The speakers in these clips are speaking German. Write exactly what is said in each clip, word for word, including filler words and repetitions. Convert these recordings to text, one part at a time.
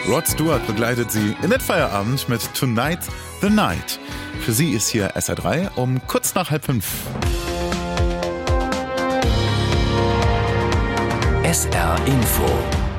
Rod Stewart begleitet sie in den Feierabend mit Tonight the Night. Für sie ist hier S R drei um kurz nach halb fünf. S R Info.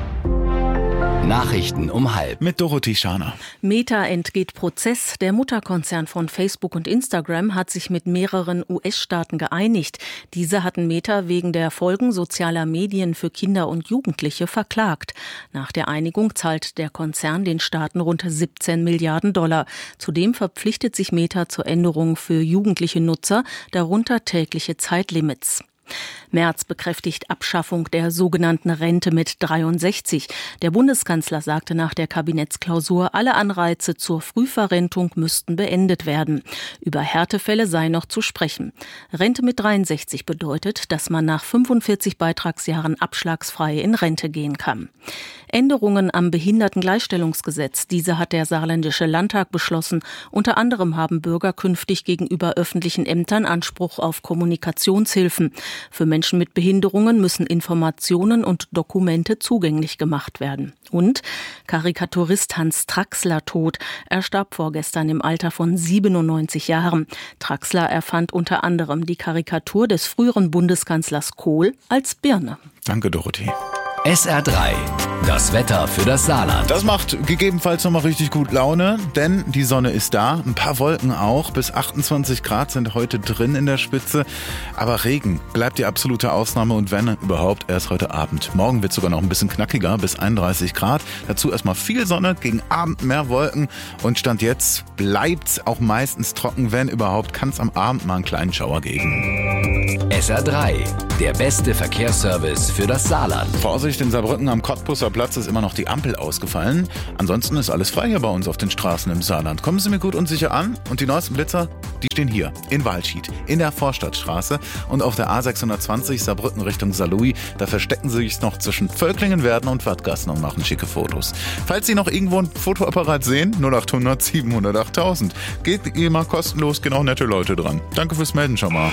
Nachrichten um halb. Mit Dorothee Schaner. Meta entgeht Prozess. Der Mutterkonzern von Facebook und Instagram hat sich mit mehreren U S-Staaten geeinigt. Diese hatten Meta wegen der Folgen sozialer Medien für Kinder und Jugendliche verklagt. Nach der Einigung zahlt der Konzern den Staaten rund siebzehn Milliarden Dollar. Zudem verpflichtet sich Meta zur Änderung für jugendliche Nutzer, darunter tägliche Zeitlimits. Merz bekräftigt Abschaffung der sogenannten Rente mit dreiundsechzig. Der Bundeskanzler sagte nach der Kabinettsklausur, alle Anreize zur Frühverrentung müssten beendet werden. Über Härtefälle sei noch zu sprechen. Rente mit dreiundsechzig bedeutet, dass man nach fünfundvierzig Beitragsjahren abschlagsfrei in Rente gehen kann. Änderungen am Behindertengleichstellungsgesetz. Diese hat der Saarländische Landtag beschlossen. Unter anderem haben Bürger künftig gegenüber öffentlichen Ämtern Anspruch auf Kommunikationshilfen. Für Menschen mit Behinderungen müssen Informationen und Dokumente zugänglich gemacht werden. Und Karikaturist Hans Traxler tot. Er starb vorgestern im Alter von siebenundneunzig Jahren. Traxler erfand unter anderem die Karikatur des früheren Bundeskanzlers Kohl als Birne. Danke, Dorothee. S R drei. Das Wetter für das Saarland. Das macht gegebenenfalls nochmal richtig gut Laune, denn die Sonne ist da, ein paar Wolken auch, bis achtundzwanzig Grad sind heute drin in der Spitze, aber Regen bleibt die absolute Ausnahme und wenn überhaupt erst heute Abend. Morgen wird es sogar noch ein bisschen knackiger, bis einunddreißig Grad, dazu erstmal viel Sonne, gegen Abend mehr Wolken und Stand jetzt bleibt's auch meistens trocken, wenn überhaupt, kann es am Abend mal einen kleinen Schauer geben. S R drei, der beste Verkehrsservice für das Saarland. Vorsicht, in Saarbrücken am Cottbusser Platz ist immer noch die Ampel ausgefallen. Ansonsten ist alles frei hier bei uns auf den Straßen im Saarland. Kommen Sie mir gut und sicher an. Und die neuesten Blitzer, die stehen hier in Walschied, in der Vorstadtstraße und auf der A sechshundertzwanzig Saarbrücken Richtung Saarlouis. Da verstecken Sie sich noch zwischen Völklingen-Werden und Wattgassen und machen schicke Fotos. Falls Sie noch irgendwo ein Fotoapparat sehen, null achthundert siebenhundert achttausend. Geht immer kostenlos, genau nette Leute dran. Danke fürs Melden schon mal.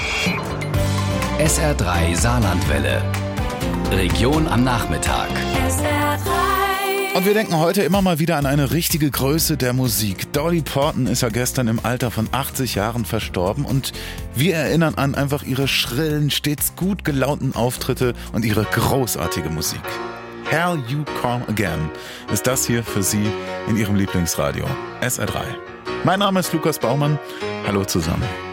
S R drei Saarlandwelle. Region am Nachmittag. S R drei. Und wir denken heute immer mal wieder an eine richtige Größe der Musik. Dolly Parton ist ja gestern im Alter von achtzig Jahren verstorben und wir erinnern an einfach ihre schrillen, stets gut gelaunten Auftritte und ihre großartige Musik. Hell You Come Again ist das hier für Sie in Ihrem Lieblingsradio S R drei. Mein Name ist Lukas Baumann. Hallo zusammen.